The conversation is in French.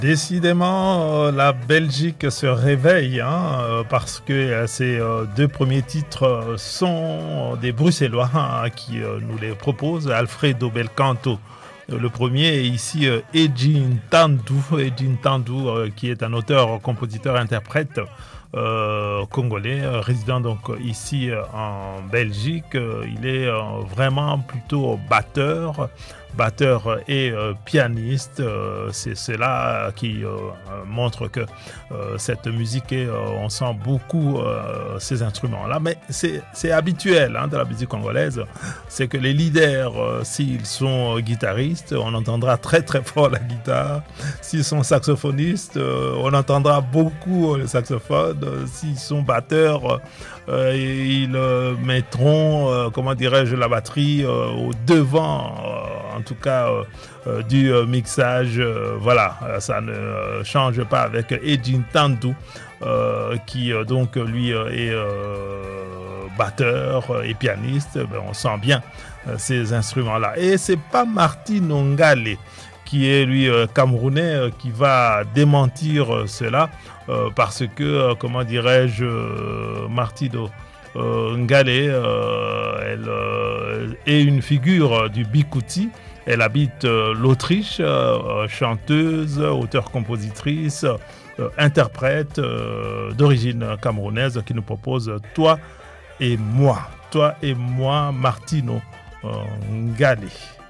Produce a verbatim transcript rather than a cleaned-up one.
Décidément, euh, la Belgique se réveille hein, euh, parce que euh, ces euh, deux premiers titres euh, sont des Bruxellois hein, qui euh, nous les proposent. Alfredo Belcanto, euh, le premier, et ici euh, Edjin Tandou, Edjin Tandou euh, qui est un auteur, compositeur, interprète euh, congolais, euh, résident donc ici euh, en Belgique. Euh, il est euh, vraiment plutôt batteur batteur et euh, pianiste. Euh, c'est cela qui euh, montre que euh, cette musique, est, euh, on sent beaucoup euh, ces instruments-là. Mais c'est, c'est habituel hein, dans la musique congolaise, c'est que les leaders, euh, s'ils sont guitaristes, on entendra très très fort la guitare. S'ils sont saxophonistes, euh, on entendra beaucoup le saxophone. S'ils sont batteurs, euh, ils euh, mettront, euh, comment dirais-je, la batterie euh, au devant. Euh, en tout cas euh, euh, du euh, mixage, euh, voilà, ça ne euh, change pas avec Edjin Tandou euh, qui euh, donc lui euh, est euh, batteur et pianiste. Ben, on sent bien euh, ces instruments-là. Et c'est pas Martin Ongale qui est lui euh, camerounais euh, qui va démentir euh, cela euh, parce que, euh, comment dirais-je, euh, Martino Euh, Ngale, euh, elle euh, est une figure du Bikuti. Elle habite euh, l'Autriche, euh, chanteuse, auteure-compositrice, euh, interprète euh, d'origine camerounaise qui nous propose Toi et moi. Toi et moi, Martino euh, Ngale.